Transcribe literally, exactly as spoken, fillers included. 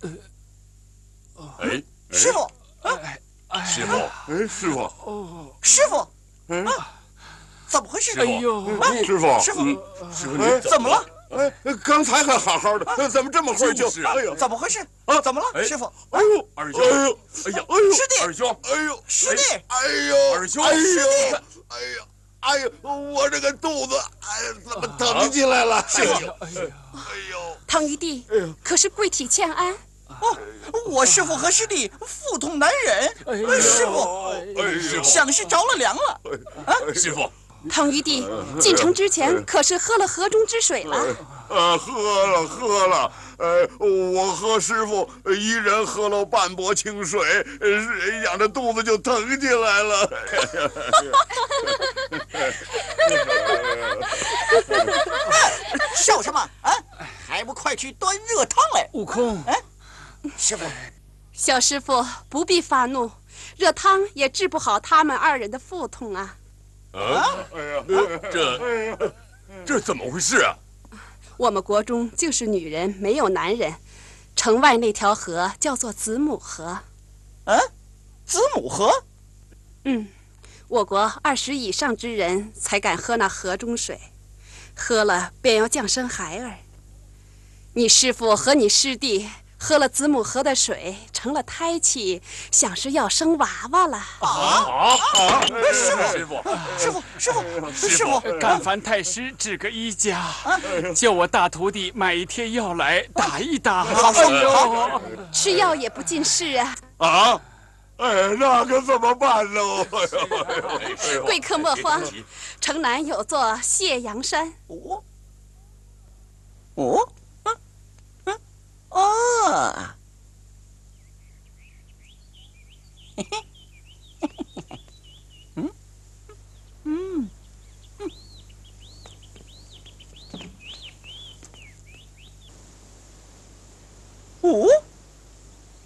哎， 师傅， 师傅， 哎，师傅， 哦， 师傅，啊，怎么回事？ 哎呦， 师傅， 师傅， 师傅，你怎么了？ 哎，刚才还好好的，怎么这么会儿就？哎呦， 怎么回事？怎么了，师傅？ 哎呦， 二兄， 哎呦， 哎呀， 哎呦， 师弟， 二兄， 哎呦， 师弟， 哎呦， 二兄， 哎呦， 师弟， 哎呦，哎呦，我这个肚子，哎，怎么疼起来了？ 师傅， 哎呦， 唐玉帝，可是跪体欠安。 哦，我师傅和师弟腹痛难忍，师傅， 师傅， 想是着了凉了。啊， 师傅， 唐玉帝进城之前可是喝了河中之水了？ 呃，喝了喝了，呃，我和师傅一人喝了半钵清水，呃，养着肚子就疼起来了。 笑什么啊？还不快去端热汤来！ 悟空， 哎，师傅， 小师傅不必发怒，热汤也治不好他们二人的腹痛啊。 啊， 哎呀， 这这怎么回事啊？ 我们国中就是女人，没有男人。城外那条河叫做子母河。 啊，子母河？ 嗯，我国二十以上之人才敢喝那河中水，喝了便要降生孩儿。你师父和你师弟喝了子母河的水，成了胎气，想是要生娃娃了。 啊啊啊！ 师傅， 师傅， 师傅，师傅，师傅， 干烦太师治个医家，叫我大徒弟买一贴药来打一打。 好说好， 吃药也不尽事啊。 啊，哎，那可怎么办呢？ 贵客莫慌，城南有座谢阳山。 哦，哦，嗯嗯，哦，嘿嘿。